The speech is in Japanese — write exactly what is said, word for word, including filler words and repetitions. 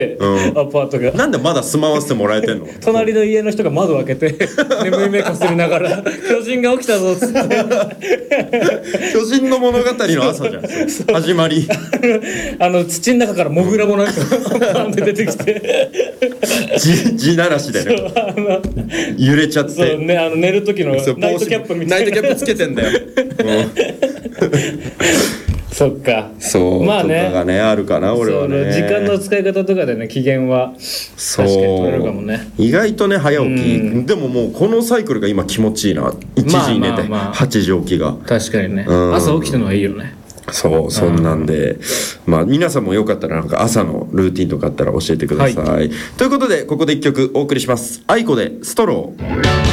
うん、アパートがなんでまだ住まわせてもらえてんの隣の家の人が窓を開けて眠い目こすりながら巨人が起きたぞっつって巨人の物語の朝じゃん始まりあの土の中からモグラもなんかパンって出てきて地地ならしでね揺れちゃってそう、ね、あの寝る時のナイトキャップみたいなナイトキャップつけてんだよ、 うんそっかそうまあねとかがねあるかな俺はね時間の使い方とかでね機嫌は確かに取れるかもね意外とね早起き、うん、でももうこのサイクルが今気持ちいいないちじに寝て、まあまあまあ、はちじ起きが確かにね、うん、朝起きたのはいいよねそうそんなんでまあ皆さんもよかったらなんか朝のルーティンとかあったら教えてください、はい、ということでここで一曲お送りします。あいこでストロー。